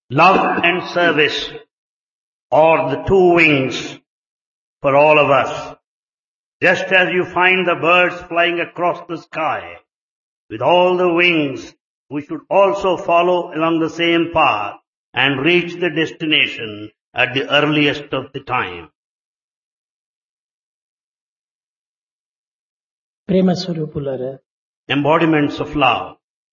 Love and service are the two wings for all of us. Just as you find the birds flying across the sky with all the wings, we should also follow along the same path and reach the destination at the earliest of the time. ప్రేమ స్వరూపులారా, Embodiments of love.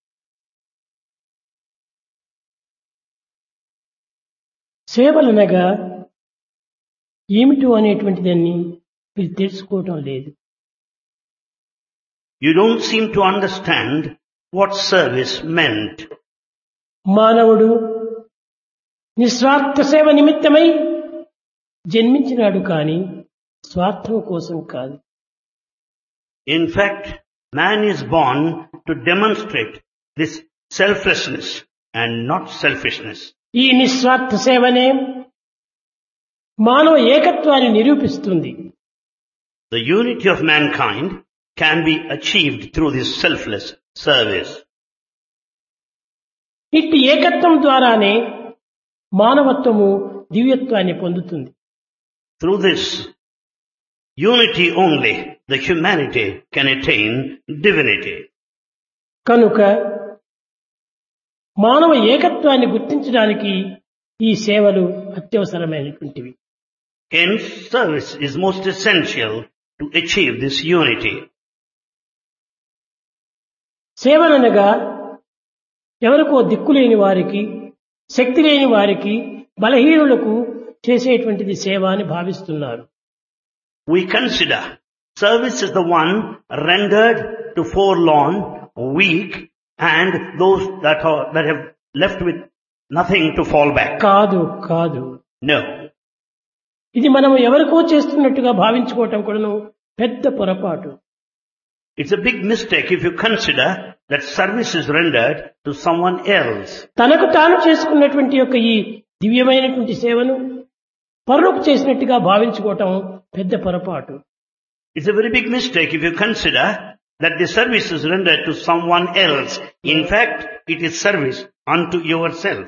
సేవలనగా ఏమిటో అనేటువంటి దాన్ని మీరు తెలుసుకోవటం లేదు. You don't seem to understand what service meant. మానవుడు నిస్వార్థ సేవ నిమిత్తమై జన్మించినాడు కానీ స్వార్థం కోసం కాదు. In fact, man is born to demonstrate this selflessness and not selfishness. ఈ నిస్వార్థ సేవనే మానవ ఏకత్వాన్ని నిరూపిస్తుంది. The unity of mankind can be achieved through this selfless service. ఇట్టి ఏకత్వం ద్వారానే మానవత్వము దివ్యత్వాన్ని పొందుతుంది. Through this unity only, the humanity can attain divinity. కనుక మానవ ఏకత్వాన్ని గుర్తించడానికి ఈ సేవలు అత్యవసరమైనటువంటివి. Hence, service is most essential to achieve this unity. సేవలనగా ఎవరికో దిక్కులేని వారికి, శక్తి లేని వారికి, బలహీనులకు చేసేటువంటిది సేవ అని భావిస్తున్నారు. We consider service is the one rendered to forlorn, weak, and those that have left with nothing to fall back. కాదు కాదు, No. ఇది మనం ఎవరికో చేస్తున్నట్టుగా భావించుకోవటం కూడాను పెద్ద పొరపాటు. It's a big mistake if you consider that service is rendered to someone else. తనకు తాను చేసుకున్నటువంటి యొక్క ఈ దివ్యమైనటువంటి సేవను పరులకు చేసినట్టుగా భావించుకోవటం పెద్ద పొరపాటు. It's a very big mistake if you consider that the service is rendered to someone else. In fact, it is service unto yourself.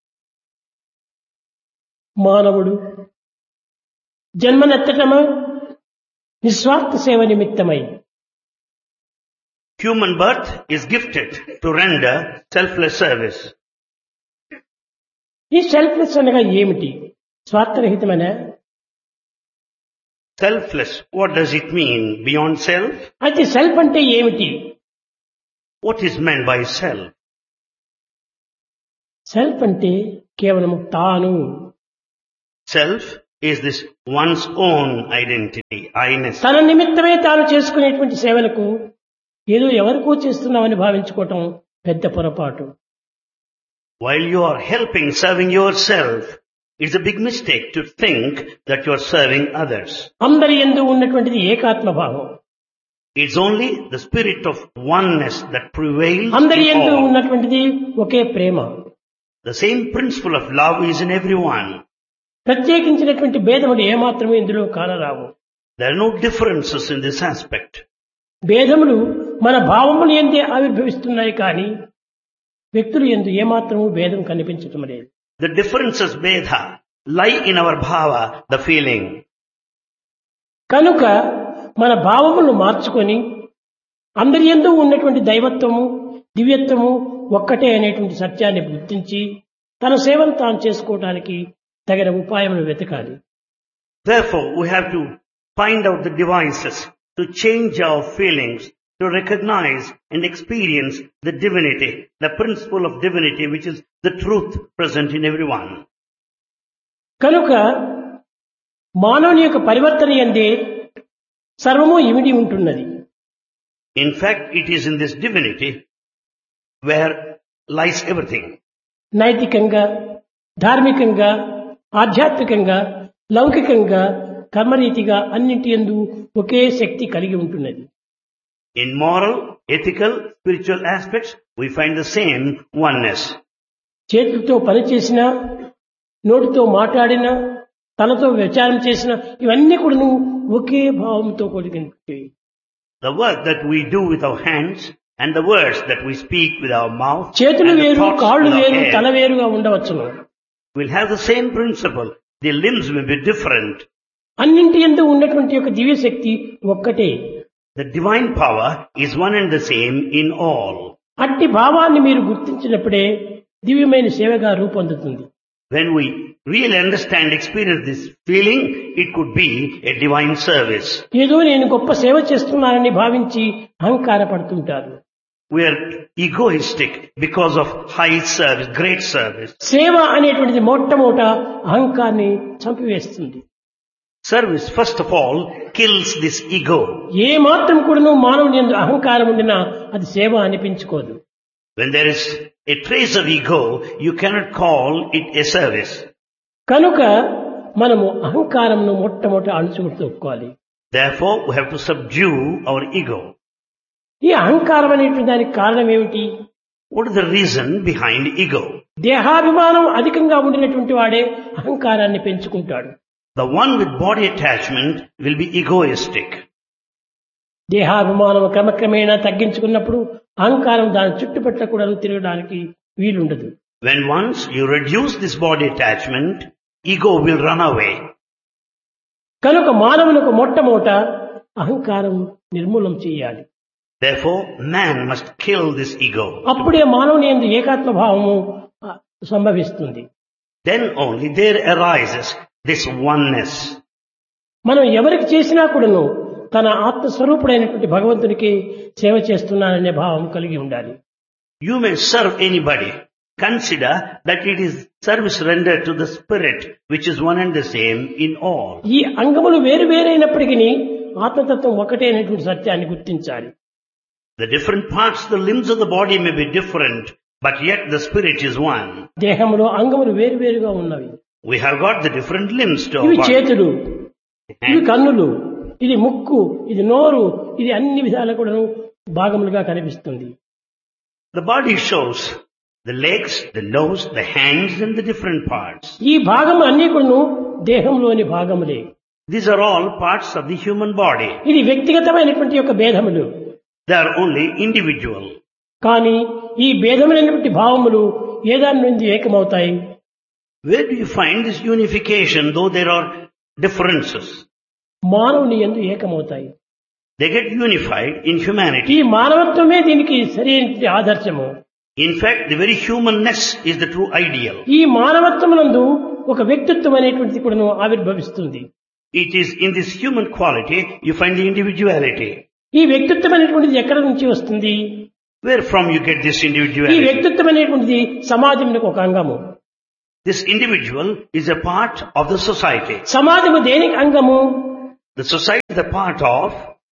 మానవుడు జన్మనెత్తటము నిస్వార్థ సేవ నిమిత్తమై. Human birth is gifted to render selfless service. ఈ selfless అనగా ఏమిటి? స్వార్థరహితమైన Selfless, what does it mean beyond self? అయితే self అంటే ఏమిటి? What is meant by self? Self అంటే కేవలం తాను. Self is this one's own identity, I-ness. తన నిమిత్తమే తాను చేసుకునేటువంటి సేవలకు ఏదో ఎవరికో చేస్తున్నామని భావించుకోవటం పెద్ద పొరపాటు. While you are helping, serving yourself, it's a big mistake to think that you are serving others. అందరి యందు ఉన్నటువంటిది ఏకాత్మ భావం. It's only the spirit of oneness that prevails అందరి in యందు all. ఉన్నటువంటిది ఒకే ప్రేమ. The same principle of love is in everyone. ప్రత్యేకించినటువంటి భేదములు ఏమాత్రము ఇందులో కానరావు. There are no differences in this aspect. భేదములు మన భావములు ఎందే ఆవిర్భవిస్తున్నాయి కానీ వ్యక్తులు ఎందు ఏమాత్రము భేదం కనిపించటం లేదు. The differences, Vedha, lie in our bhava, the feeling. కనుక మన భావములను మార్చుకొని అందరి యందు ఉన్నటువంటి దైవత్వము, దివ్యత్వము ఒక్కటే అనేటువంటి సత్యాన్ని గుర్తించి తన సేవను తాను చేసుకోవడానికి తగిన ఉపాయములు వెతకాలి. Therefore, we have to find out the devices to change our feelings, to recognize and experience the divinity, the principle of divinity, which is the truth present in everyone. కనుక మానవుని యొక్క పరివర్తన యందే సర్వము ఇమిడి ఉంటున్నది. In fact, it is in this divinity where lies everything. నైతికంగా, ధార్మికంగా, ఆధ్యాత్మికంగా, లౌకికంగా, కర్మరీతిగా అన్నింటి యందు ఒకే శక్తి కలిగి ఉంటున్నది. In moral, ethical, spiritual aspects, we find the same oneness. చేతులతో పని చేసినా, నోటితో మాట్లాడినా, తనతో విచారం చేసినా ఇవన్నీ కూడా నువ్వు ఒకే భావంతో కూడినవి. The work that we do with our hands and the words that we speak with our mouth, చేతులు and the వేరు, thoughts కాళ్ళు with our వేరు, head, తల వేరుగా ఉండవచ్చును. will have the same principle. The limbs may be different. అన్నింటి యందు ఉన్నటువంటి యొక్క దివ్య శక్తి ఒక్కటే. The divine power is one and the same in all. అట్టి భావాన్ని మీరు గుర్తించినప్పుడే దివ్యమైన సేవగా రూపొందుతుంది. When we really understand, experience this feeling, it could be a divine service. ఏదో నేను గొప్ప సేవ చేస్తున్నానని భావించి అహంకారపడుతుంటారు. We are egoistic because of high service, great service. సేవ అనేటువంటిది మొట్టమొదట అహంకారాన్ని చంపివేస్తుంది. Service, first of all, kills this ego. ఏ మాత్రం కూడాను మానవుని యందు అహంకారం ఉండినా అది సేవ అనిపించుకోదు. When there is a trace of ego, you cannot call it a service. కనుక మనము అహంకారంను మొట్టమొదట అణుచుకోవాలి. Therefore, we have to subdue our ego. ఈ అహంకారం అనేటువంటి దానికి కారణం ఏమిటి? What is the reason behind ego? దేహాభిమానం అధికంగా ఉండినటువంటి వాడే అహంకారాన్ని పెంచుకుంటాడు. The one with body attachment will be egoistic. దేహాభిమానం క్రమక్రమేణా తగ్గించుకున్నప్పుడు అహంకారం దాని చుట్టుపట్ల కూడా తిరగడానికి వీలుండదు. When once you reduce this body attachment, ego will run away. కనుక మానవులకు మొట్టమొదట అహంకారం నిర్మూలం చేయాలి. Therefore, man must kill this ego. అప్పుడే మానవుని యందు ఏకాత్మ భావము సంభవిస్తుంది. Then only there arises this oneness. మనం ఎవరికి చేసినా కూడాను తన ఆత్మస్వరూపుడైనటువంటి భగవంతునికి సేవ చేస్తున్నాననే భావం కలిగి ఉండాలి. You may serve anybody. Consider that it is service rendered to the spirit, which is one and the same in all. ఈ అంగములు వేరు వేరైనప్పటికీ ఆత్మతత్వం ఒకటే అనేటువంటి సత్యాన్ని గుర్తించాలి. The different parts, the limbs of the body may be different, but yet the spirit is one. దేహంలో అంగములు వేరు వేరుగా ఉన్నవి. We have got the different limbs to our ఇవి body. చేతులు, ఇవి కన్నులు, ఇది ముక్కు, ఇది నోరు, ఇది అన్ని విధాల కూడా భాగములుగా కనిపిస్తుంది. The body shows the legs, the nose, the hands and the different parts. ఈ భాగము అన్ని కూడా దేహంలోని భాగములే. These are all parts of the human body. ఇది వ్యక్తిగతమైనటువంటి యొక్క భేదములు. They are only individual. కానీ ఈ భేదమైనటువంటి భావములు ఏదాని నుండి ఏకమవుతాయి? Where do you find this unification, though there are differences? మానవుని యందు ఏకమవుతాయి. They get unified in humanity. ఈ మానవత్వమే దీనికి సరైన ఆదర్శము. In fact, the very humanness is the true ideal. ఈ మానవత్వమునందు ఒక వ్యక్తిత్వం అనేటువంటిది కూడా ఆవిర్భవిస్తుంది. It is in this human quality you find the individuality. ఈ వ్యక్తిత్వం అనేటువంటిది ఎక్కడి నుంచి వస్తుంది? Where from you get this ఈ individuality? వ్యక్తిత్వం అనేటువంటిది సమాజంలో ఒక అంగము. This individual is a part of the society. సమాజము దేనికి అంగము? The society is a part of.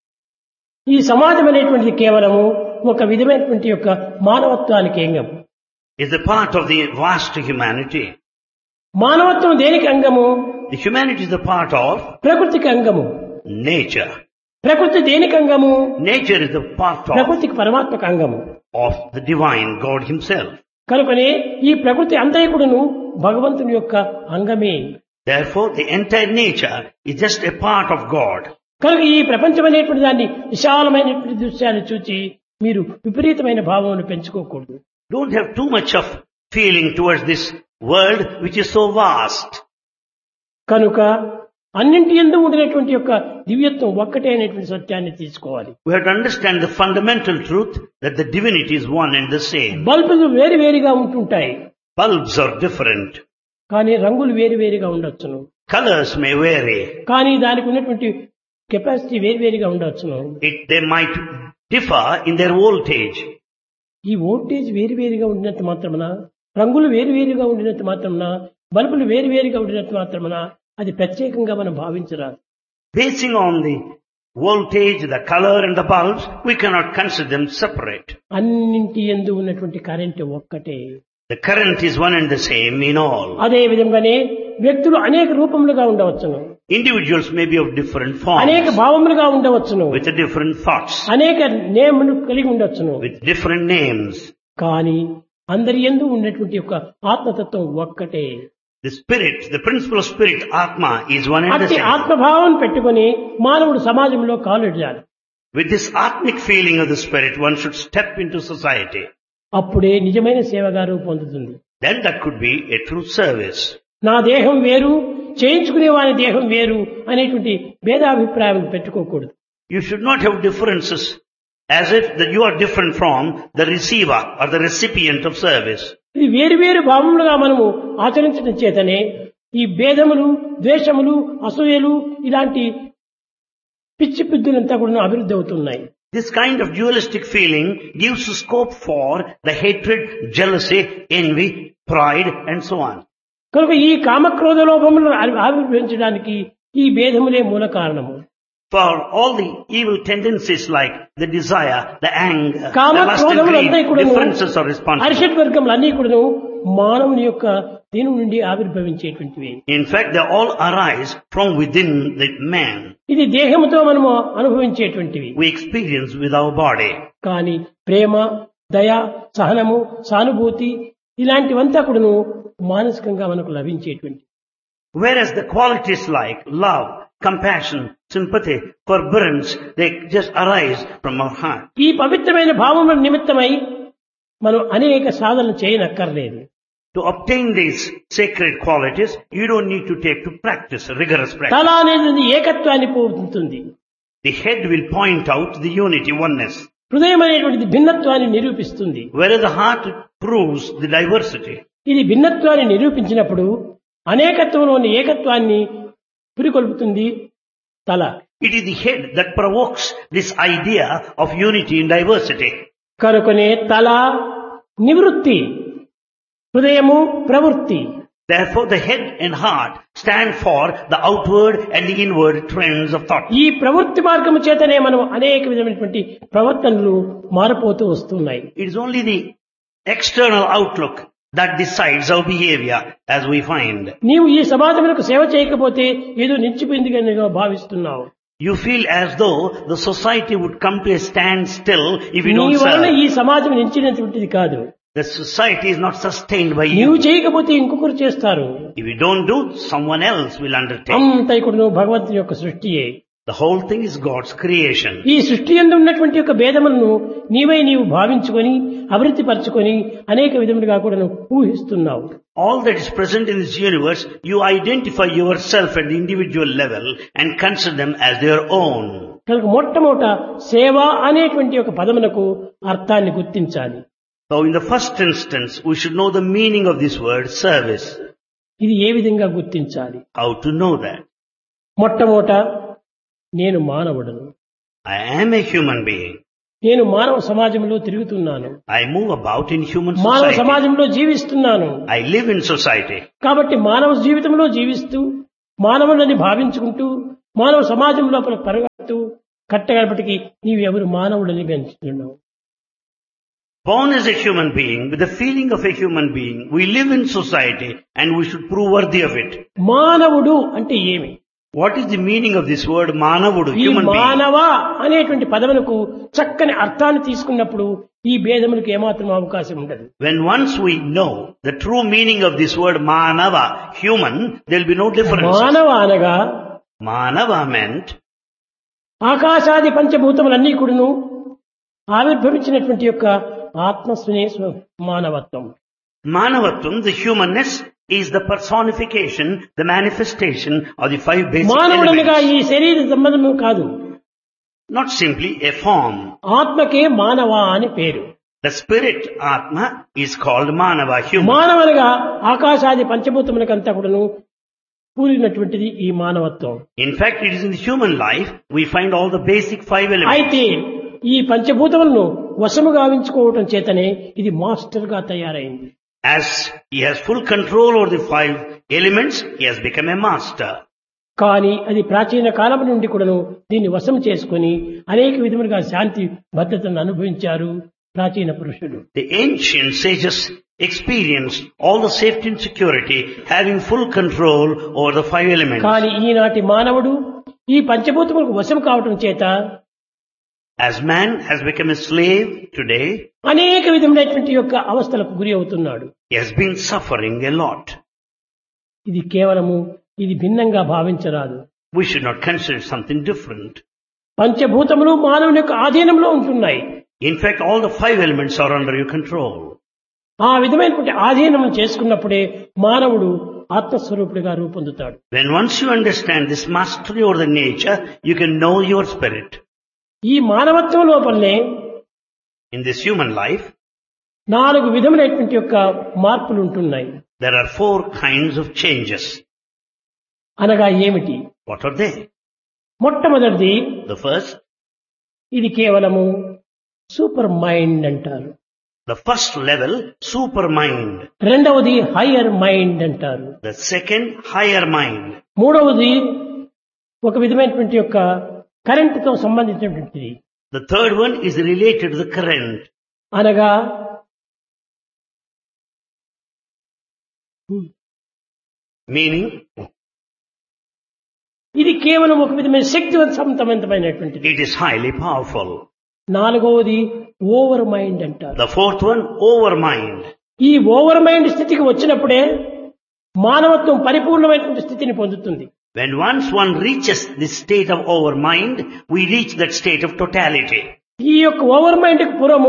ఈ సమాజం అనేటువంటిది కేవలము ఒక విధమైనటువంటి యొక్క మానవత్వానికి అంగం. Is a part of the vast humanity. మానవత్వం దేనికి అంగము? The humanity is a part of ప్రకృతికి అంగము. nature. ప్రకృతి దేనికి అంగము? Nature is a part of ప్రకృతికి పరమాత్మక అంగము. the divine God himself. కనుకనే ఈ ప్రకృతి అంతయు కూడాను భగవంతుని యొక్క అంగమే. Therefore, the entire nature is just a part of God. కనుక ఈ ప్రపంచం అనేటువంటి దాన్ని విశాలమైనటువంటి దృశ్యాన్ని చూచి మీరు విపరీతమైన భావమును పెంచుకోకూడదు. Don't have too much of feeling towards this world which is so vast. కనుక అన్నింటి యందు ఉండినటువంటి యొక్క దివ్యత్వం ఒక్కటే అనేటువంటి సత్యాన్ని తీసుకోవాలి. We have to understand the fundamental truth that the divinity is one and the same. బల్బులు వేరు వేరుగా ఉంటుంటాయి. Bulbs are different. కానీ రంగులు వేరు వేరుగా ఉండొచ్చును. Colors may vary. కానీ దానికి ఉన్నటువంటి కెపాసిటీ వేరు వేరుగా ఉండొచ్చును. They might differ in their voltage. ఈ వోల్టేజ్ వేరు వేరుగా ఉండినంత మాత్రమున, రంగులు వేరు వేరుగా ఉండినంత మాత్రమున, బల్బులు వేరు వేరుగా ఉండినంత మాత్రమున అది ప్రత్యేకంగా మనం భావించరాదు. Basing on the voltage, the color and the bulbs, we cannot consider them separate. అన్నింటి యందు ఉన్నటువంటి కరెంట్ ఒక్కటే. The current is one and the same in all. అదే విధంగానే వ్యక్తులు అనేక రూపములుగా ఉండవచ్చును. Individuals may be of different forms, అనేక భావములుగా ఉండవచ్చును. with different thoughts, అనేక నేములు కలిగి ఉండవచ్చును. with different names. కానీ అందరి యందు ఉన్నటువంటి యొక్క ఆత్మతత్వం ఒక్కటే. The spirit, the principle of spirit, Atma, is one and the అట్టి same. ఆత్మభావం పెట్టుకొని మానవుడు సమాజంలో కాలుడాలి. With this Atmic feeling of the spirit, one should step into society. అప్పుడే నిజమైన సేవగా రూపొందుతుంది. then that could be a true service. నా దేహం వేరు, చేయించుకునే వారి దేహం వేరు అనేటువంటి భేదాభిప్రాయం పెట్టుకోకూడదు. You should not have differences as if that you are different from the receiver or the recipient of service. ఇది వేరు వేరు భావములుగా మనము ఆచరించడం చేతనే ఈ భేదములు, ద్వేషములు, అసూయలు ఇలాంటి పిచ్చి పిద్దులంతా కూడా అభివృద్ధి అవుతున్నాయి. This kind of dualistic feeling gives scope for the hatred, jealousy, envy, pride and so on. కనుక ఈ కామక్రోధ లోభములను ఆవిర్భవించడానికి ఈ భేదములే మూల కారణము. For all the evil tendencies like the desire, the anger, the lust and కామక్రోధములంతా greed, కూడా differences are responsible. అరిషడ్ వర్గములన్నీ కూడా మానవుని యొక్క దీని నుండి ఆవిర్భవించేటువంటివి. In fact, they all arise from within the man. ఇది దేహముతో మనము అనుభవించేటువంటివి. We experience with our body. కానీ ప్రేమ, దయ, సహనము, సానుభూతి ఇలాంటివంతా కూడాను మానసికంగా మనకు లభించేటువంటి. Whereas the qualities like love, compassion, sympathy, forbearance, they just arise from our heart. ఈ పవిత్రమైన భావముల నిమిత్తమై మనం అనేక సాధనలు చేయనక్కర్లేదు. To obtain these sacred qualities, you don't need to take to practice, rigorous practice. తల అనేది ఏకత్వాన్ని పొందుతుంది. The head will point out the unity, oneness. హృదయం అనేటువంటిది భిన్నత్వాన్ని నిరూపిస్తుంది. Whereas the heart proves the diversity. ఇది భిన్నత్వాన్ని నిరూపించినప్పుడు అనేకత్వంలోని ఏకత్వాన్ని పురికొల్పుతుంది తల. It is the head that provokes this idea of unity in diversity. కనుకనే తల నివృత్తి, హృదయము ప్రవృత్తి. Therefore, the head and heart stand for the outward and the inward trends of thought. ఈ ప్రవృత్తి మార్గము చేతనే మనం అనేక విధమైనటువంటి ప్రవర్తనలు మారిపోతూ వస్తున్నాయి. It is only the external outlook that decides our behavior, as we find. నీవు ఈ సమాజములకు సేవ చేయకపోతే ఏదో నిలిచిపోయింది అని భావిస్తున్నావు. You feel as though the society would come to a standstill if you నీ don't వలన serve. ఈ సమాజం నిలిచినటువంటిది కాదు. The society is not sustained by నీవు you. చేయకపోతే ఇంకొకరు చేస్తారు. If you don't do, someone else will undertake. అంతా ఇక్కడ భగవంతుని యొక్క సృష్టియే. The whole thing is God's creation. ఈ సృష్టి యందు ఉన్నటువంటి యొక్క భేదములను నీవు భావించుకొని అభివృద్ధి పరచుకొని అనేక విధములుగా కూడా ఊహిస్తున్నావు. All that is present in this universe, you identify yourself at the individual level and consider them as their own. కనుక మొట్టమొదట సేవ అనేటువంటి ఒక పదమునకు అర్థాన్ని గుర్తించాలి. So in the first instance, we should know the meaning of this word service. ఇది ఏ విధంగా గుర్తించాలి? How to know that? మొట్టమొదట నేను మానవుడను. I am a human being. నేను మానవ సమాజంలో తిరుగుతున్నాను. I move about in human మానవ society. సమాజంలో జీవిస్తున్నాను. I live in society. కాబట్టి మానవ జీవితంలో జీవిస్తూ మానవులని భావించుకుంటూ మానవ సమాజం లోపల పరిగెడుతూ కట్టగడపటికి నీవు ఎవరు మానవుడని పెంచుతున్నావు. Born as a human being, with the feeling of a human being, we live in society and we should prove worthy of it. మానవుడు అంటే ఏమి? What is the meaning of this word Manavudu, ఈ human being? మానవ అనేటువంటి పదములకు చక్కని అర్థాన్ని తీసుకున్నప్పుడు ఈ భేదములకు ఏమాత్రం అవకాశం ఉండదు. When once we know the true meaning of this word Manava, human, there will be no difference. మానవ అనగా Manava meant ఆకాశాది పంచభూతములన్నీ కూడాను ఆవిర్భవించినటువంటి యొక్క ఆత్మస్వనే మానవత్వం. Manavatvam, the humanness, is the personification, the manifestation of the five basic మానవుడనగా elements. ఈ శరీర సంబంధము కాదు. Not simply a form. ఆత్మకే మానవ అని పేరు. The spirit, Atma, is called Manava, human. మానవనగా ఆకాశాది పంచభూతములకంతా కూడాను కూలినటువంటిది ఈ మానవత్వం. In fact, it is in the human life we find all the basic five elements. అయితే ఈ పంచభూతములను వశము గావించుకోవటం చేతనే ఇది మాస్టర్ గా తయారైంది. As he has full control over the five elements, he has become a master. కానీ అది ప్రాచీన కాలం నుండి కూడాను దీన్ని వశం చేసుకుని అనేక విధములుగా శాంతి భద్రతను అనుభవించారు ప్రాచీన పురుషులు. The ancient sages experienced all the safety and security, having full control over the five elements. కానీ ఈనాటి మానవుడు ఈ పంచభూతములకు వశం కావటం చేత As man has become a slave today, అనేక విధములైనటువంటి యొక్క అవస్థలకు గురి అవుతున్నాడు. he has been suffering a lot. ఇది కేవలము ఇది భిన్నంగా భావించరాదు. We should not consider something different. పంచభూతములు మానవుని యొక్క ఆధీనంలో ఉంటున్నాయి. In fact, all the five elements are under your control. ఆ విధమైనటువంటి ఆధీనం చేసుకున్నప్పుడే మానవుడు ఆత్మస్వరూపుడిగా రూపొందుతాడు. When once you understand this mastery over the nature, you can know your spirit. ఈ మానవత్వం లోపలనే In this human life, 4 విధములైనటువంటి యొక్క మార్పులు ఉంటున్నాయి. there are 4 kinds of changes. అనగా ఏమిటి? What are they? మొట్టమొదటిది, The first, ఇది కేవలము సూపర్ మైండ్ అంటారు. the first level, super mind. రెండవది హయ్యర్ మైండ్ అంటారు. The second, higher mind. మూడవది ఒక విధమైనటువంటి యొక్క కరెంటుతో సంబంధించినటువంటిది. The third one is related to the current. అనగా Meaning, ఇది కేవలం ఒక విధమైన శక్తివంతమైనటువంటిది. it is highly powerful. నాలుగవది ఓవర్ మైండ్ అంటారు. The fourth one, over mind. ఈ ఓవర్ మైండ్ స్థితికి వచ్చినప్పుడే మానవత్వం పరిపూర్ణమైనటువంటి స్థితిని పొందుతుంది. When once one reaches this state of over mind, we reach that state of totality. ఈ యొక్క ఓవర్ మైండ్ కు పూర్వము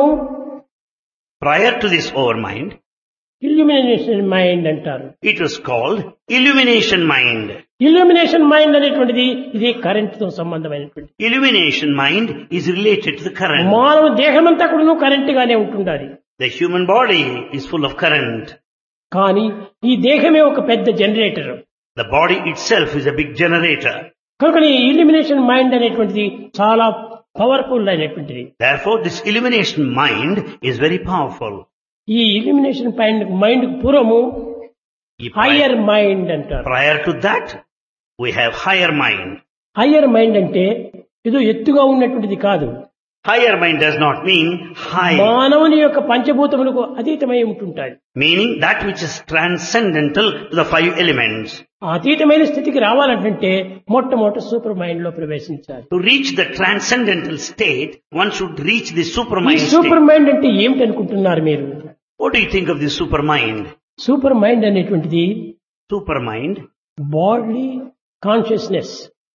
Prior to this over mind, illumination mind అంటారు. it was called illumination mind. Illumination mind అనేటువంటిది ఇది current తో సంబంధమైనటువంటి. Illumination mind is related to the current. మానవ దేహమంతా కూడా కరెంట్ గానే ఉంటుండాలి. The human body is full of current. కానీ ఈ దేహమే ఒక పెద్ద generator. The body itself is a big generator. కనుక ఈ ఇల్యూమినేషన్ మైండ్ అనేటువంటిది చాలా powerful అయినటువంటిది. Therefore, this illumination mind is very powerful. ఈ ఇల్యూమినేషన్ మైండ్ కు పూర్వము హయ్యర్ మైండ్ అంటారు. Prior to that, we have higher mind. Higher mind అంటే ఇది ఎత్తుగా ఉన్నటువంటిది కాదు. Higher mind does not mean high, మానవుని యొక్క పంచభూతములకు అతీతమై ఉంటుంటాయి. meaning that which is transcendental to the 5 elements. అతీతమైన స్థితికి రావాలంటే మొట్టమొదటి సూపర్ మైండ్ లో ప్రవేశించాలి. To reach the transcendental state, one should reach the ఈ supermind సూపర్ state. మైండ్ అంటే ఏమిటి అనుకుంటున్నారు మీరు? What do you think of this supermind? Super mind అనేటువంటిది Supermind body consciousness.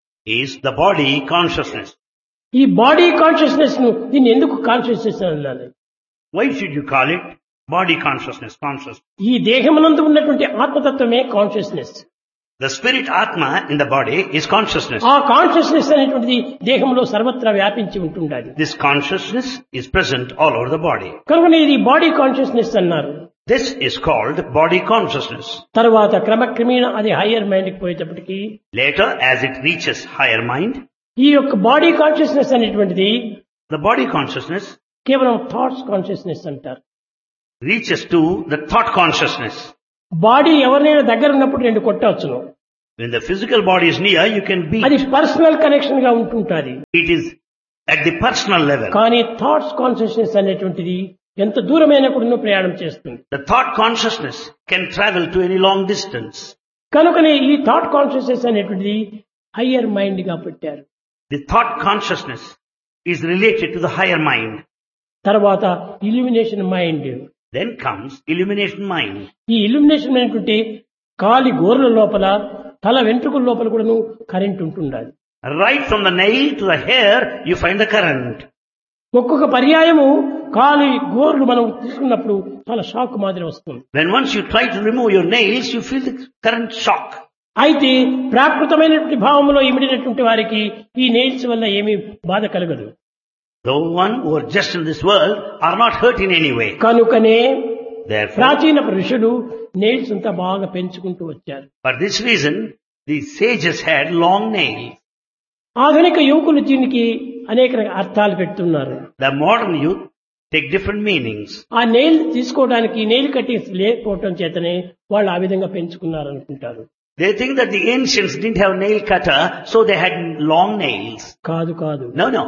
is the body consciousness. ఈ body consciousness ను దీన్ని ఎందుకు కాన్షియస్నెస్ అనాలి? Why should you call it body consciousness, consciousness? ఈ దేహమునందు ఉన్నటువంటి ఆత్మతత్వమే consciousness. The spirit Atma in the body is consciousness. ఆ కాన్షియస్నెస్ అనేటువంటిది దేహంలో సర్వత్రా వ్యాపించి ఉంటుండాలి. This consciousness is present all over the body. కనుక ఇది బాడీ కాన్షియస్నెస్ అన్నారు. This is called body consciousness. తర్వాత క్రమక్రమేణా అది హయ్యర్ మైండ్ కి పోయేటప్పటికి Later, as it reaches higher mind, ఈ యొక్క బాడీ కాన్షియస్నెస్ అనేటువంటిది the body consciousness కేవలం థాట్స్ కాన్షియస్నెస్ అంటారు. reaches to the thought consciousness. Body ఎవరినైనా దగ్గర ఉన్నప్పుడు 2 కొట్టవచ్చును. When the physical body is near, you can అది beat. పర్సనల్ కనెక్షన్ గా ఉంటుంటుంది. It is at the personal level. కానీ థాట్స్ కాన్షియస్నెస్ అనేటువంటిది ఎంత దూరమైన కూడా ప్రయాణం చేస్తుంది. The thought consciousness can travel to any long distance. కనుకనే ఈ థాట్ కాన్షియస్నెస్ అనేటువంటిది హయ్యర్ మైండ్ గా పెట్టారు. The thought consciousness is related to the higher mind. తర్వాత illumination mind. Then comes illumination mind. ఈ ఇల్యూమినేషన్ అనేటువంటి కాలి గోర్ల లోపల తల వెంట్రుకల లోపల కూడాను కరెంట్ ఉంటుండాలి. Right from the nail to the hair, you find the current. ఒక్కొక్క పర్యాయము కాలి గోర్లు మనం తీసుకున్నప్పుడు చాలా షాక్ మాదిరి వస్తుంది. When once you try to remove your nails, you feel the current shock. అయితే ప్రాకృతమైనటువంటి భావంలో ఇమిడినటువంటి వారికి ఈ నెయిల్స్ వల్ల ఏమీ బాధ కలగదు. The one who are just in this world are not hurt in any way. కనుకనే Therefore, ప్రాచీన ఋషులు నెయిల్స్ అంతా బాగా పెంచుకుంటూ వచ్చారు. for this reason, the sages had long nails. ఆధునిక యువకులు దీనికి అనేక అర్థాలు పెడుతున్నారు. The modern youth take different meanings. ఆ నెయిల్ తీసుకోవడానికి నెయిల్ కట్టింగ్ లేకపోవటం చేతనే వాళ్ళు ఆ విధంగా పెంచుకున్నారు అనుకుంటారు. They think that the ancients didn't have nail cutter, so they had long nails. కాదు కాదు, No.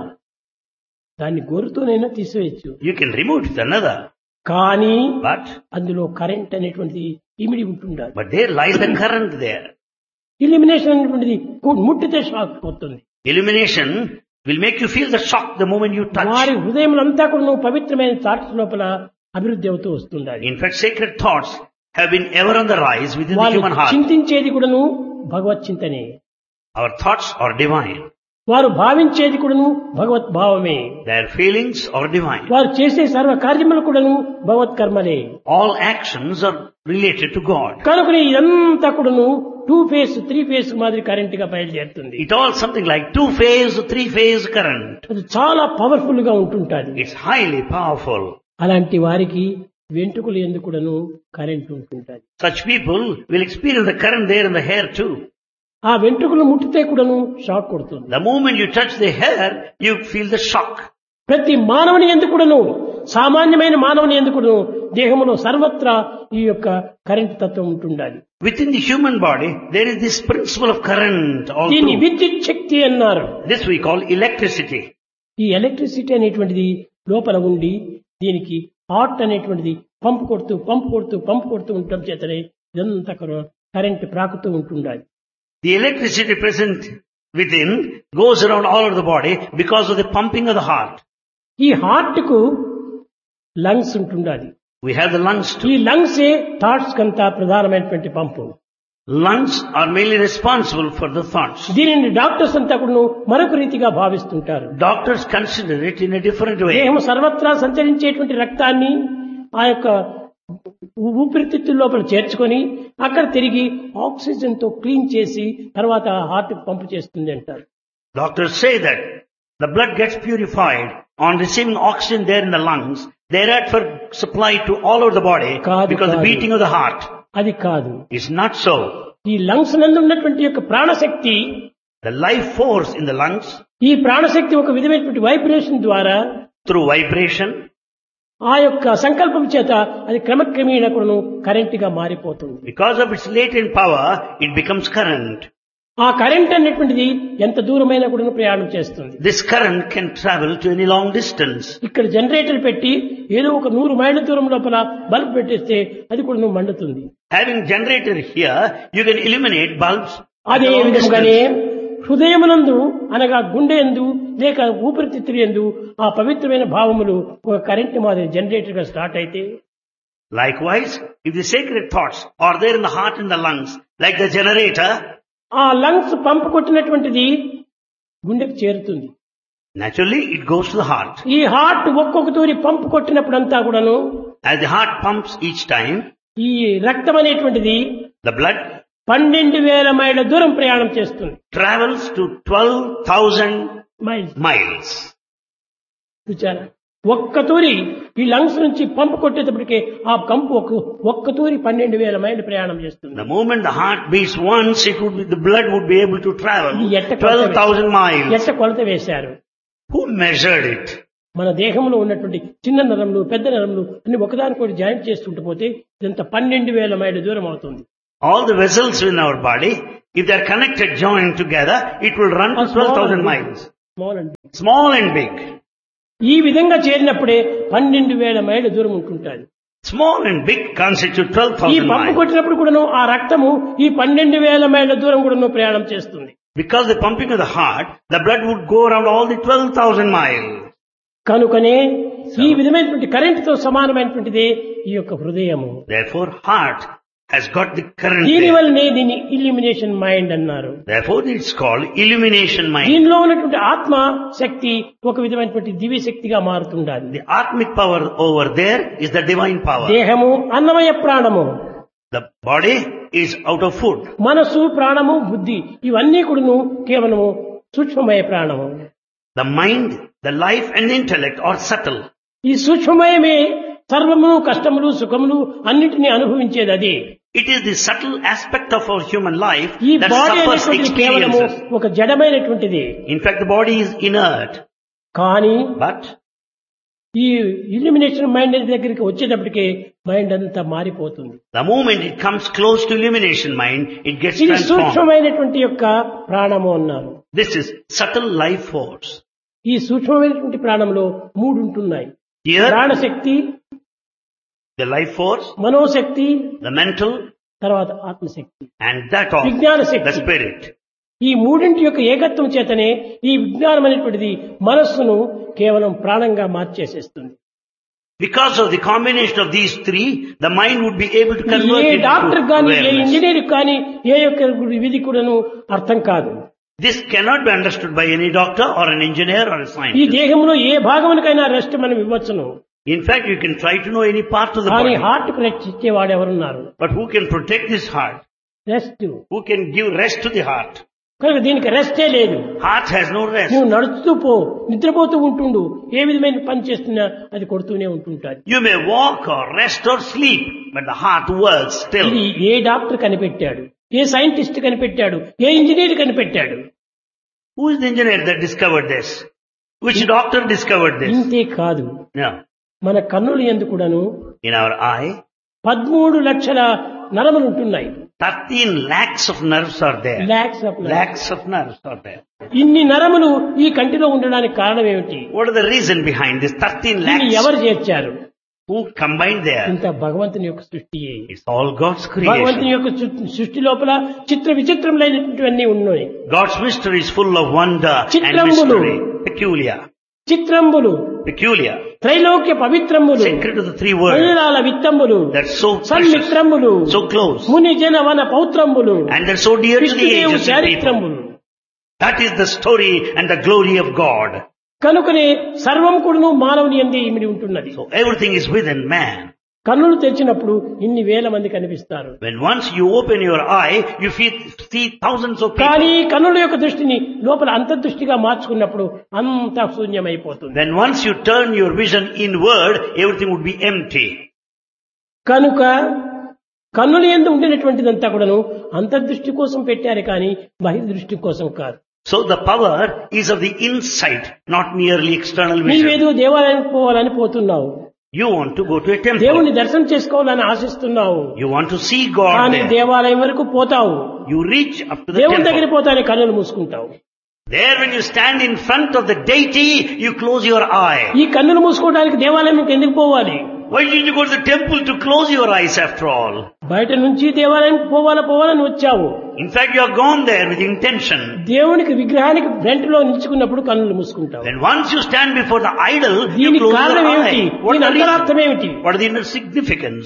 దాన్ని గోరుతోనైనా తీసివేయచ్చు. You can remove it with another. కానీ But అందులో కరెంట్ అనేటువంటిది ఇమిడి ఉంటుండాలి. there lies the current there. Illumination అనేటువంటిది ముట్టితే షాక్ పోతుంది. Illumination will make you feel the shock the moment you touch. వారి హృదయములంతా కూడా పవిత్రమైన థాట్స్ లోపల అభివృద్ధి అవుతూ వస్తుండాలి. In fact, sacred thoughts have been ever on the rise within the వాళ్ళు human heart. చింతించేది కూడాను భగవత్ చింతనే. Our thoughts are divine. వారు భావించేది కూడాను భగవద్భావమే. Their feelings are divine. వారు చేసే సర్వ కార్యములు కూడాను భగవత్కర్మలే. All actions are related to God. కనుక ఇదంతా కూడాను 2 phase 3 phase మాదిరి కరెంట్ గా బయలుదేరుతుంది. It all something like 2-phase, 3-phase current. అది చాలా పవర్ఫుల్ గా ఉంటుంటుంది. It's highly powerful. అలాంటి వారికి వెంట్రుకలు ఎందుకు కూడాను current ఉంటుంటుంది. Such people will experience the current there in the hair too. ఆ వెంట్రుకలు ముట్టితే కూడాను షాక్ కొడుతుంది. The moment you touch the hair, you feel the shock. ప్రతి మానవుని ఎందుకు కూడాను, సామాన్యమైన మానవుని ఎందుకు కూడాను దేహంలో సర్వత్రా ఈ యొక్క కరెంట్ తత్వం ఉంటుండాలి. Within the human body, there is this principle of current దీన్ని also. విద్యుత్ శక్తి అన్నారు. This we call electricity. ఈ ఎలక్ట్రిసిటీ అనేటువంటిది లోపల ఉండి దీనికి హార్ట్ అనేటువంటిది పంపు కొడుతూ ఉండటం చేతనే ఇదంతా కరెంట్ ప్రాకుతూ ఉంటుండాలి. The electricity present within goes around all over the body because of the pumping of the heart. ఈ హార్ట్ కు లంగ్స్ ఉంటుండాలి. We have the lungs ఈ too. లంగ్స్ థాట్స్ కంతా ప్రధానమైనటువంటి పంపు. Lungs are mainly responsible for the thoughts. దీనిని doctors అంతా కూడా మరొక రీతిగా భావిస్తుంటారు. Doctors consider it in a different way. దేహం సర్వత్రా సంచరించేటువంటి రక్తాన్ని ఆ యొక్క ఊపిరితిత్తుల లోపల చేర్చుకొని అక్కడ తిరిగి ఆక్సిజన్ తో క్లీన్ చేసి తర్వాత హార్ట్ పంపు చేస్తుంది అంటారు. Doctors say that the blood gets purified on receiving oxygen there in the lungs, thereafter supplied to all over the body because of the beating of the heart. అది కాదు. It's not so. ఈ lungs నందు ఉన్నటువంటి యొక్క ప్రాణశక్తి, The life force in the lungs, ఈ ప్రాణశక్తి ఒక విధమైనటువంటి వైబ్రేషన్ ద్వారా through vibration, ఆ యొక్క సంకల్పం చేత అది క్రమక్రమేణా కూడా కరెంట్ గా మారిపోతుంది. because of its latent power, it becomes current. ఆ కరెంట్ అనేటువంటిది ఎంత దూరమైనా కూడా ప్రయాణం చేస్తుంది. This current can travel to any long distance. ఇక్కడ జనరేటర్ పెట్టి ఏదో ఒక 100 మైళ్ళ దూరం లోపల బల్బ్ పెట్టేస్తే అది కూడా మండుతుంది. Having generator here, you can illuminate bulbs at అదే a long విధంగానే distance. హృదయమునందు అనగా గుండె యందు లేక ఊపిరితిత్తుల యందు ఆ పవిత్రమైన భావములు ఒక కరెంట్ మాదిరి జనరేటర్ గా స్టార్ట్ అయితే, Likewise, if the sacred thoughts are there in the heart and the lungs, like the generator, ఆ లంగ్స్ పంపు కొట్టినటువంటిది గుండెకు చేరుతుంది. naturally it goes to the heart. ఈ హార్ట్ ఒక్కొక్క తూరి పంపు కొట్టినప్పుడంతా కూడాను As the heart pumps each time, ఈ రక్తం అనేటువంటిది the blood 12,000 మైళ్ళ దూరం ప్రయాణం చేస్తుంది. travels to 12,000 miles miles. చూచారా, ఒక్క తూరి ఈ లంగ్స్ నుంచి పంపు కొట్టేటప్పటికే ఆ కంపు ఒక్క తూరి 12,000 మైళ్ళు ప్రయాణం చేస్తుంది. The moment the heart beats once, the blood would be able to travel ఇది ఎట్ట 12,000 miles. ఎట్ట కొలత వేశారు. Who measured it? మన దేహంలో ఉన్నటువంటి చిన్న నరములు పెద్ద నరములు అన్ని ఒకదానికొకటి జాయింట్ చేస్తుంటే పోతే ఇదంతా 12,000 మైళ్ళ దూరం అవుతుంది. All the vessels in our body, if they are connected, joined together, it will run to 12,000 miles. Small and big. ఈ విధంగా చేరినప్పుడే 12,000 మైళ్ళ దూరం ఉంటుంటాది. Small and big constitute ఈ 12,000 పంపు miles. కొట్టినప్పుడు కూడాను ఆ రక్తము ఈ 12,000 మైళ్ళ దూరం కూడాను ప్రయాణం చేస్తుంది. Because the pumping of the heart, the blood would go around all the 12,000 miles. కనుకనే ఈ విధమైనటువంటి కరెంట్ తో సమానమైనటువంటిదే ఈ యొక్క హృదయము. Therefore, heart has got the current దీని there. వల్లనే దీన్ని ఇల్యూమినేషన్ మైండ్ అన్నారు. Therefore, it's called illumination mind. దీనిలో ఉన్నటువంటి ఆత్మ శక్తి ఒక విధమైనటువంటి దివ్య శక్తిగా మారుతుండాలి. The atmic power over there is the divine power. దేహము అన్నమయ ప్రాణము, The body is out of food. మనసు ప్రాణము బుద్ధి ఇవన్నీ కూడాను కేవలము సూక్ష్మమయ ప్రాణము. The mind, the life and the intellect are subtle. ఈ సూక్ష్మమయమే సర్వము కష్టములు సుఖములు అన్నిటినీ అనుభవించేది అదే. It is the subtle aspect of our human life ఈ that బాడీ suffers అనేటువంటిది కేవలము experiences. ఒక జడమైనటువంటిది. In fact, the body is inert. కానీ But ఈ ఇల్యూమినేషన్ మైండ్ దగ్గరికి వచ్చేటప్పటికే మైండ్ అంతా మారిపోతుంది. the moment it comes close to illumination mind, it gets ఇది transformed. సూక్ష్మమైనటువంటి యొక్క ప్రాణము అన్నారు. This is subtle life force. ఈ సూక్ష్మమైనటువంటి ప్రాణంలో 3 ఉంటున్నాయి. Here, ప్రాణశక్తి, the life force, మనోశక్తి, the mental, తర్వాత ఆత్మశక్తి, and that of విజ్ఞాన the శక్తి. spirit. ఈ మూడింటి యొక్క ఏకత్వం చేతనే ఈ విజ్ఞానం అనేటువంటిది మనస్సును కేవలం ప్రాణంగా మార్చేసేస్తుంది. Because of the combination of these three, the mind would be able to convert A it doctor into కానీ ఏ awareness. ఇంజనీర్ కానీ ఏ యొక్క విధి కూడాను అర్థం కాదు. This cannot be understood by any doctor or an engineer or a ఈ scientist. దేహంలో ఏ భాగమునికైనా rest మనం ఇవ్వచ్చును. In fact, you can try to know any part of the కానీ body. హార్ట్ కు రెస్ట్ ఇచ్చేవాడు ఎవరున్నారు? But who can protect this heart? Rest. Who can give rest to the heart? కనుక దీనికి రెస్టే లేదు. Heart has no rest. నువ్వు నడుస్తూ పో, నిద్రపోతూ ఉంటుండు, ఏ విధమైన పని చేస్తున్నా అది కొడుతూనే ఉంటుంటాది. You may walk or rest or sleep, but the heart works still. ఇది ఏ డాక్టర్ కనిపెట్టాడు, ఏ సైంటిస్ట్ కనిపెట్టాడు, ఏ ఇంజనీర్ కనిపెట్టాడు? Who is the engineer that discovered this? Which doctor discovered this? ఇంతే కాదు, No. మన కన్నులు యందు కూడాను In our eye, 13 లక్షల నరములు ఉంటున్నాయి. 13 lakhs of nerves are there. Lakhs of నరములు. Lakhs of nerves are there. ఇన్ని నరములు ఈ కంటిలో ఉండడానికి కారణం ఏమిటి? What is the reason behind this 13 దీన్ని lakhs? ఎవరు చేర్చారు? Who combined there? ఇంత భగవంతుని యొక్క సృష్టియే. It's all God's భగవంతుని creation. యొక్క సృష్టి లోపల చిత్ర విచిత్రములైనటువంటివన్నీ ఉన్నాయి. God's mystery is full of wonder and చిత్రంబులు. mystery. Peculiar. చిత్రంబులు, Peculiar. Trailokya పవిత్రములు, Sacred to the three words. పల్లెరాల విత్తంబులు, That's so precious. సన్మిత్రములు, So close. ముని జన వన పౌత్రంబులు, And they're so dear to the విష్ణుదేవు ages of people. చారిత్రములు. That is the story and the glory of God. కనుకనే సర్వం కూడాను మానవుని యందే ఇమిడి ఉంటున్నది. So everything is within man. కన్నులు తెరిచినప్పుడు ఇన్ని వేల మంది కనిపిస్తారు. When once you open your eye, you see thousands of people. కానీ కన్నుల యొక్క దృష్టిని లోపల అంతర్దృష్టిగా మార్చుకున్నప్పుడు అంతా శూన్యమైపోతుంది. Then once you turn your vision inward, everything would be empty. కనుక కన్నుల యందు ఉండినటువంటిదంతా కూడాను అంతర్దృష్టి కోసం పెట్టారు కానీ బహిర్దృష్టి కోసం కాదు. So the power is of the insight, not merely external vision. నీవేదో దేవాలయానికి పోవాలని పోతున్నావు, You want to go to a temple. దేవుని దర్శనం చేసుకోవాలని ఆశిస్తున్నావు, You want to see God కానీ there. దేవాలయం వరకు పోతావు, You reach up to the దేవుని దగ్గర temple. పోతానే కన్నులు మూసుకుంటావు. There when you stand in front of the deity, you close your eye. ఈ కన్నులు మూసుకోవడానికి దేవాలయంకి ఎందుకు పోవాలి? Why did you go to the temple to close your eyes after all? బయట నుంచి దేవాలయానికి పోవాలని వచ్చావు. In fact, you are gone there with intention. దేవునికి విగ్రహానికి ఫ్రంట్ లో నిల్చుకున్నప్పుడు కన్నులు మూసుకుంటావు. Then once you stand before the idol, you దీనికి close కారణం your ఏమిటి? eye. What is దీని the అంతరార్థం reason? ఏమిటి? What is the inner significance?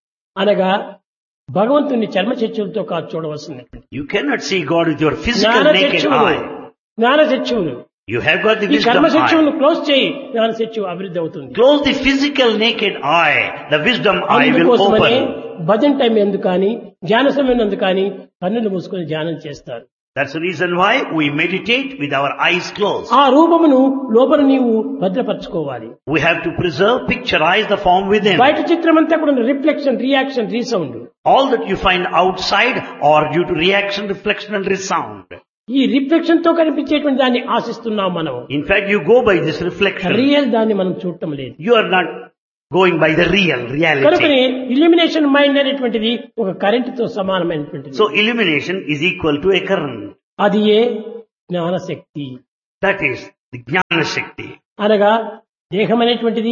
అనగా భగవంతుని చర్మ చర్చలతో కాదు చూడవలసింది. You cannot see God with your physical జ్ఞాన naked చర్చవులు, eye. జ్ఞాన చర్చవులు. You have got the ఈ wisdom కర్మ eye. చర్చవులను క్లోజ్ చేయి, జ్ఞాన చర్చవు అభివృద్ధి అవుతుంది. Close the physical naked eye. The wisdom eye will అందుకోసమనే open. భజన టైం ఎందుకు కానీ ధ్యాన సమయం ఎందుకు కానీ కన్నులు మూసుకొని ధ్యానం చేస్తారు. That's the reason why we meditate with our eyes closed. ఆ రూపమును లోపల నీవు భద్రపరచుకోవాలి. We have to preserve, picturize the form within. బయట చిత్రం అంతా కూడా reflection, reaction, resound. All that you find outside are due to reaction, reflection and resound. ఈ reflection తో కనిపించేటువంటి దాన్ని ఆశిస్తున్నాం మనం. In fact, you go by this reflection. Real దాన్ని మనం చూడటం లేదు. You are not going by the reality. కనుకనే ఇల్యూమినేషన్ మైండ్ అనేటువంటిది ఒక కరెంట్ తో సమానమైనటువంటిది. So illumination is equal to a current. అది ఏ జ్ఞాన శక్తి. That is the Jnana Shakti. అనగా దేహం అనేటువంటిది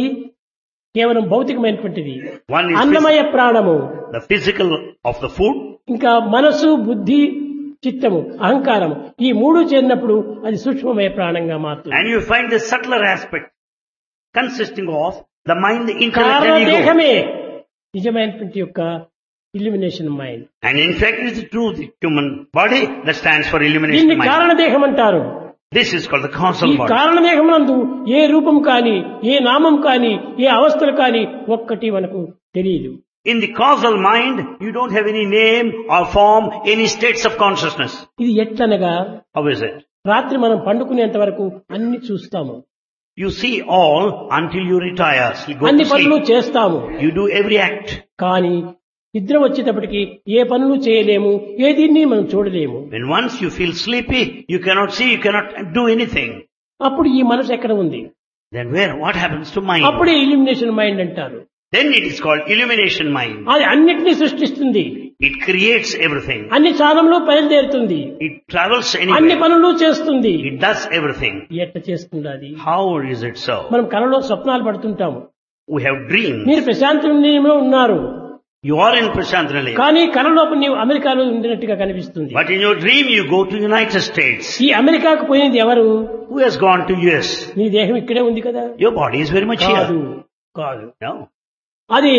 కేవలం భౌతికమైనటువంటిది. One is అన్నమయ ప్రాణము, the physical of the food, ఇంకా మనసు, బుద్ధి, చిత్తము, అహంకారం, ఈ మూడు చేరినప్పుడు అది సూక్ష్మమయ ప్రాణంగా మారుతుంది. and you find the subtler aspect consisting of the mind, the intellect కారణ and ego. దేహమే నిజమైనటువంటి యొక్క illumination mind. And in fact, it is the true the human body that stands for illumination దీన్ని mind. కారణ దేహం అంటారు. This is called the ఈ causal body. కారణ దేహం నందు ఏ రూపం కాని, ఏ నామం కాని, ఏ అవస్థలు కాని ఒక్కటి మనకు తెలియదు. In the causal mind, you don't have any name or form, any states of consciousness. ఇది ఎట్లనగా How is it? రాత్రి మనం పండుకునేంత వరకు అన్ని చూస్తాము, You see all until you retire. You go అన్ని to పనులు sleep. చేస్తాము. You do every act. కానీ నిద్ర వచ్చేటప్పటికి ఏ పనులు చేయలేము, ఏదీన్ని మనం చూడలేము. When once you feel sleepy, you cannot see, you cannot do anything. అప్పుడు ఈ మనసు ఎక్కడ ఉంది? Then what happens to mind? అప్పుడే ఇల్యూమినేషన్ మైండ్ అంటారు. Then it is called illumination mind. అది అన్నిటినీ సృష్టిస్తుంది, It creates everything. అన్ని స్థానంలో బయలుదేరుతుంది, It travels అన్ని anywhere. పనులు చేస్తుంది. It does everything. ఎట్లా చేస్తుంది అది? How is it so? మనం కలలో స్వప్నాలు పడుతుంటాము. We have dreams. మీరు ప్రశాంత నిలయంలో ఉన్నారు, You are in Prashanthanalaya. కానీ కలలోపు నీవు అమెరికాలో ఉండినట్టుగా కనిపిస్తుంది. But in your dream you go to United States. ఈ అమెరికాకు పోయినది ఎవరు? Who has gone to US? నీ దేహం ఇక్కడే ఉంది కదా. Your body is very much కాదు here. కాదు, No. అది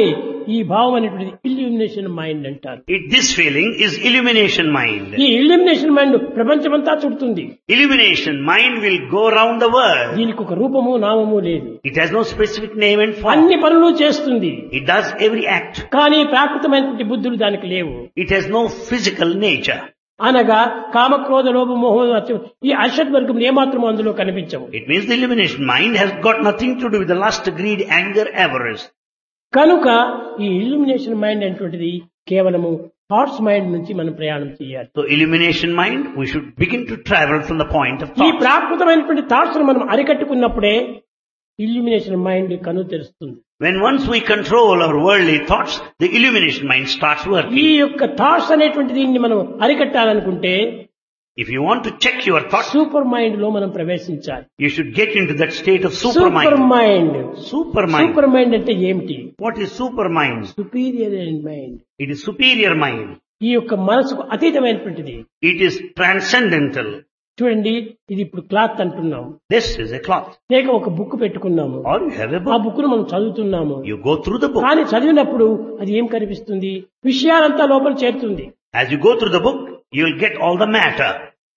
ఈ భావం అనేటువంటిది ఇల్యూమినేషన్ మైండ్ అంటారు. This feeling is illumination mind. ఈ ఇల్యూమినేషన్ మైండ్ ప్రపంచమంతా చుడుతుంది. Illumination mind will go around the world. దీనికి ఒక రూపము నామము లేదు. It has no specific name and form. అన్ని పనులు చేస్తుంది. It does every act. కానీ ప్రాకృతమైనటువంటి బుద్ధులు దానికి లేవు. It has no physical nature. అనగా కామక్రోధ లోభ మోహ ఈ అషడ్ వర్గం ఏమాత్రం అందులో కనిపించవు. It means the illumination mind has got nothing to do with the lust, greed, anger, avarice. కనుక ఈ ఇల్యూమినేషన్ మైండ్ అనేటువంటిది కేవలము థాట్స్ మైండ్ నుంచి మనం ప్రయాణం చేయాలి. So illumination mind, we should begin to travel from the point of ఈ thought. ప్రాకృతమైనటువంటి thoughts మనం అరికట్టుకున్నప్పుడే ఇల్యూమినేషన్ మైండ్ కను తెరుస్తుంది. When once we control our worldly thoughts, the illumination mind starts ఈ working. యొక్క థాట్స్ అనేటువంటి దీన్ని మనం అరికట్టాలనుకుంటే If you want to check your thoughts, super mind లో మనం ప్రవేశించాలి. you should get into that state of super supermind. Mind. Supermind. Super mind అంటే ఏమిటి? What is supermind? Superior mind. It is superior mind. ఈ యొక్క మనసుకు అతీతమైనటువంటిది. It is transcendental. చూడండి, ఇది ఇప్పుడు క్లాత్ అంటున్నాం, This is a cloth. లేక ఒక బుక్ పెట్టుకున్నాము, Or you have a ఆ book. బుక్ ను మనం చదువుతున్నాము. You go through the book. కానీ చదివినప్పుడు అది ఏం కనిపిస్తుంది? విషయాలంతా లోపల చేరుతుంది. As you go through the book, you will get all the matter.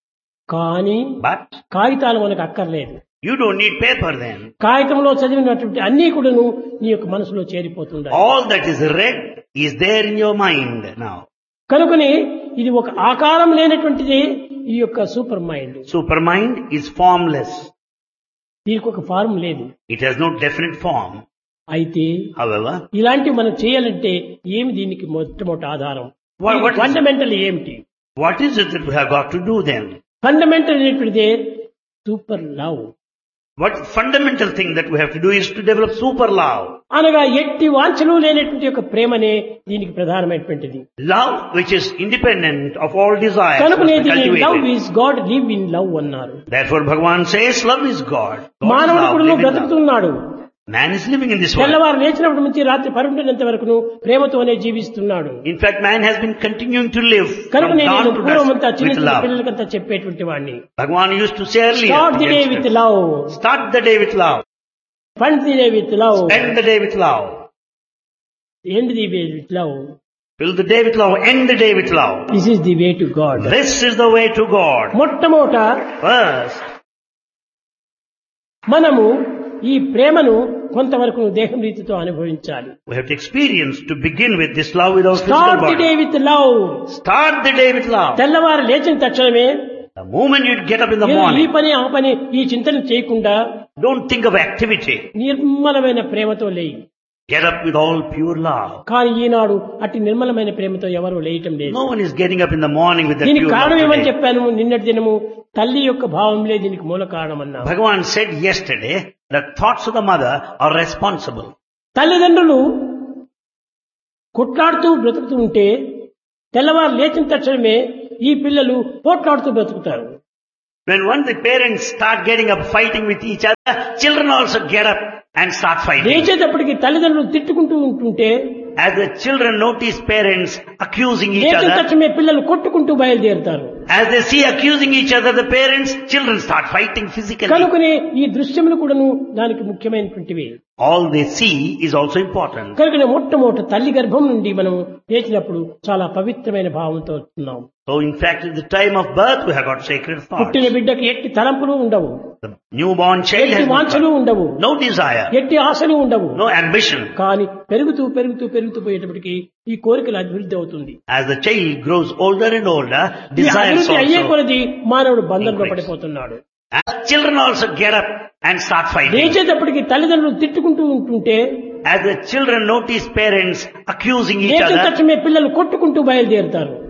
కానీ But కాగితాలు మనకు అక్కర్లేదు. you don't need paper then. కాగితంలో చదివినటువంటి అన్ని కూడాను నీ యొక్క మనసులో చేరిపోతుండాలి. All that is read is there in your mind now. కనుకనే ఇది ఒక ఆకారం లేనటువంటిది ఈ యొక్క super mind. Supermind is formless. దీనికి ఒక ఫార్మ్ లేదు. It has no definite form. అయితే However, ఇలాంటివి మనం చేయాలంటే ఏమి దీనికి మొట్టమొదటి ఆధారం? What is- ఫండమెంటల్ ఏమిటి? what is it that we have got to do then? Fundamental అనేటువంటిదే super love. What fundamental thing that we have to do is to develop super love. అనగా ఎట్టి వాంఛలు లేనటువంటి యొక్క ప్రేమనే దీనికి ప్రధానమైనటువంటిది. Love which is independent of all desires. కనుకనే must be దీన్ని love cultivated. Is God, live in love అన్నారు. Therefore Bhagavan says love is God. God is మానవుడు love, కూడా live in love. బ్రతుకుతున్నాడు. Man is living in this world. తెల్లవారు లేచినప్పటి నుంచి రాత్రి పరుండినంత వరకు ప్రేమతోనే జీవిస్తున్నాడు. In fact, man has been continuing to live కనుక from నేను dawn to పూర్వమంతా dusk చిన్న with చిన్న love. పిల్లలకంతా చెప్పేటువంటి వాడిని. Bhagavan used to say earlier, start the to day youngsters, with love, start the day with love, fund the day with love, spend the day with love, end the way with love. fill the day with love, end the day with love. This is the way to God. This is the way to God. మొట్టమొదట First, మనము ఈ ప్రేమను కొంతవరకు దేహం రీతితో అనుభవించాలి. we have to experience to begin with this love without physical start the day body. With love. Start the day with love. తెల్లవారు లేచిన తక్షణమే The moment you get up in the ఏదో ఈ morning, పని ఆ పని ఈ చింతన చేయకుండా don't think of activity. నిర్మలమైన ప్రేమతో లేయి. Get up with all pure love. కానీ ఈనాడు అట్టి నిర్మలమైన ప్రేమతో ఎవరు లేయటం లేదు. No one is getting up in the morning with that దీనికి pure కారణం love ఏమని today. చెప్పాను నిన్నటి దినము? తల్లి యొక్క భావంలే దీనికి మూల కారణం అన్నా. Bhagavan said yesterday that thoughts of the mother are responsible. తల్లిదండ్రులు కొట్లాడుతూ బ్రతుకుతూ ఉంటే తెల్లవారు లేచిన తక్షణమే ఈ పిల్లలు పోట్లాడుతూ బ్రతుకుతారు. When once the parents start getting up fighting with each other, children also get up and start fighting. లేచేటప్పటికి తల్లిదండ్రులు తిట్టుకుంటూ ఉంటుంటే As the children notice parents accusing each లేచిన other, తక్షణమే పిల్లలు కొట్టుకుంటూ బయలుదేరుతారు. as they see accusing each other, the parents, children start fighting physically. కనుకనే ఈ దృశ్యములు కూడాను దానికి ముఖ్యమైనటువంటివి. All they see is also important. కనుకనే మొట్టమొదట తల్లి గర్భం నుండి మనం లేచినప్పుడు చాలా పవిత్రమైన భావంతో వస్తున్నాం. So in fact, at the time of birth, we have got sacred thoughts. పుట్టిన బిడ్డకి ఎట్టి తలంపులు ఉండవు, The newborn child ఎట్టి has వాంఛలు ఉండవు, no desire, ఎట్టి ఆశలు ఉండవు. no ambition. కానీ పెరుగుతూ పెరుగుతూ పెరుగుతూ పోయేటప్పటికి ఈ కోరికలు అభివృద్ధి అవుతుంది. As the child grows older and older, ఈ desires అభివృద్ధి అయ్యే also. కొలది మానవుడు బంధంలో increase. పడిపోతున్నాడు. As children also get up and start fighting. లేచేటప్పటికి తల్లిదండ్రులు తిట్టుకుంటూ ఉంటుంటే As the children notice parents accusing each లేచిన other, తక్షణమే పిల్లలు కొట్టుకుంటూ బయలుదేరుతారు.